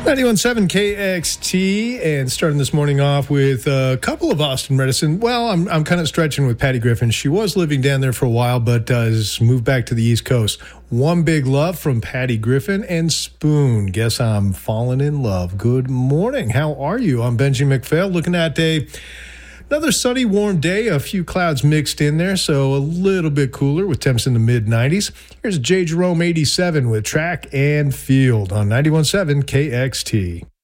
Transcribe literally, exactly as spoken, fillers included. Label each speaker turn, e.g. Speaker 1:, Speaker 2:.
Speaker 1: ninety-one point seven K X T, and starting this morning off with a couple of Austin medicine. Well, I'm I'm kind of stretching with Patty Griffin. She was living down there for a while, but uh, has moved back to the East Coast. One big love from Patty Griffin and Spoon. Guess I'm falling in love. Good morning. How are you? I'm Benji McPhail, looking at a another sunny, warm day. A few clouds mixed in there, so a little bit cooler with temps in the mid nineties. Here's J. Jerome eighty-seven with Track and Field on ninety-one point seven K X T.